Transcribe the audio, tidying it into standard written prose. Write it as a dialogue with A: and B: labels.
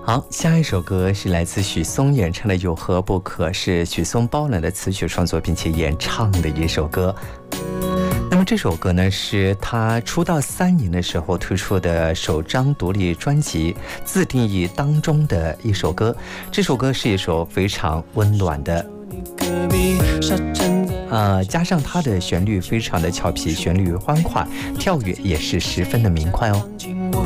A: 好，下一首歌是来自许嵩演唱的《有何不可》，是许嵩包揽的词曲创作并且演唱的一首歌。那么这首歌呢，是他出道3年的时候推出的首张独立专辑《自定义》当中的一首歌。这首歌是一首非常温暖的，加上它的旋律非常的俏皮，旋律欢快，跳跃也是十分的明快哦。